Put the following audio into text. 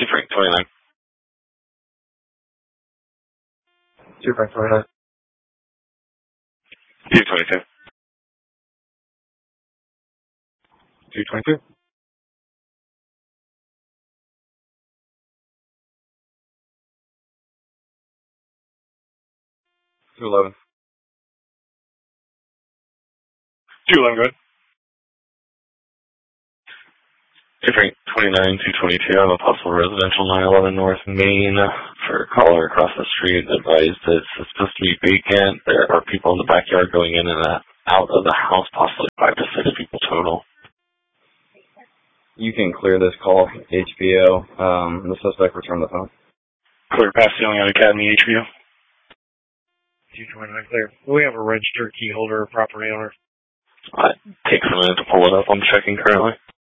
Frank 29. 2 Frank 29. 222. 222. 211. 211, good. Frank 29, 222. I have a possible residential 911 North Main for a caller across the street. Advised that it's supposed to be vacant. There are people in the backyard going in and out of the house, possibly 5 to 6 people total. You can clear this call, HPO. The suspect returned the phone. Clear past ceiling at Academy HPO. 229 clear. We have a registered key holder or property owner. It takes a minute to pull it up. I'm checking currently.